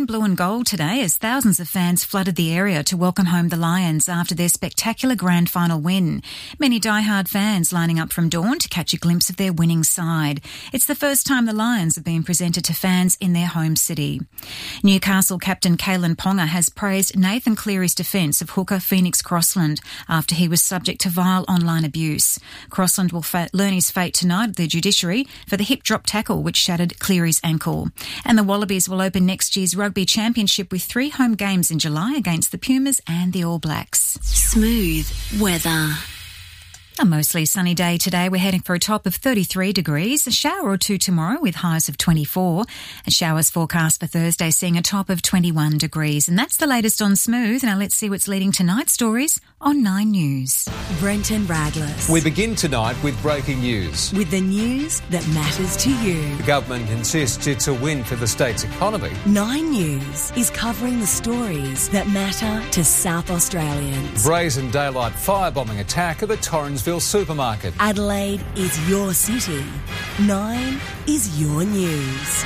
in blue and gold today as thousands of fans flooded the area to welcome home the Lions after their spectacular grand final win. Many diehard fans lining up from dawn to catch a glimpse of their winning side. It's the first time the Lions have been presented to fans in their home city. Newcastle captain Kalen Ponga has praised Nathan Cleary's defence of hooker Phoenix Crossland after he was subject to vile online abuse. Crossland will learn his fate tonight at the judiciary for the hip drop tackle which shattered Cleary's ankle. And the Wallabies will open next year's Rugby Championship with 3 home games in July against the Pumas and the All Blacks. Smooth weather. A mostly sunny day today. We're heading for a top of 33 degrees, a shower or two tomorrow with highs of 24. A showers forecast for Thursday seeing a top of 21 degrees. And that's the latest on Smooth. Now let's see what's leading tonight's stories on 9 News. Brenton Radless. We begin tonight with breaking news. With the news that matters to you. The government insists it's a win for the state's economy. 9 News is covering the stories that matter to South Australians. Brazen daylight firebombing attack at the Torrensville supermarket. Adelaide is your city. 9 is your news.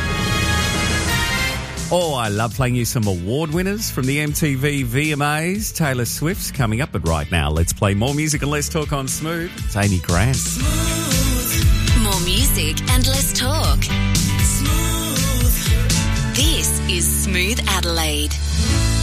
Oh, I love playing you some award winners from the MTV VMAs. Taylor Swift's coming up, but right now, let's play more music and less talk on Smooth. It's Amy Grant. Smooth. More music and less talk. Smooth. This is Smooth Adelaide.